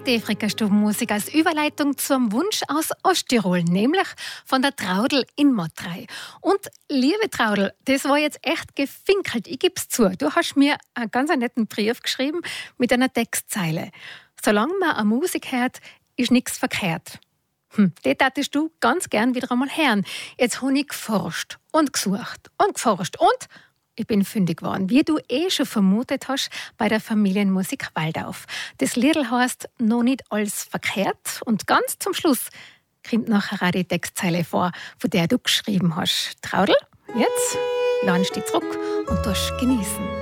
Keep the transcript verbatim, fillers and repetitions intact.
Heute Frickerstubenmusik als Überleitung zum Wunsch aus Osttirol, nämlich von der Traudl in Mottrei. Und liebe Traudl, das war jetzt echt gefinkelt, ich gebe es zu. Du hast mir einen ganz netten Brief geschrieben mit einer Textzeile. Solange man eine Musik hört, ist nichts verkehrt. Hm, das würdest du ganz gern wieder einmal hören. Jetzt habe ich geforscht und gesucht und geforscht und ich bin fündig geworden, wie du eh schon vermutet hast, bei der Familienmusik Waldauf. Das Liedl heißt «Noch nicht alles verkehrt» und ganz zum Schluss kommt nachher auch die Textzeile vor, von der du geschrieben hast. Traudl, jetzt lernst du dich zurück und darfst genießen.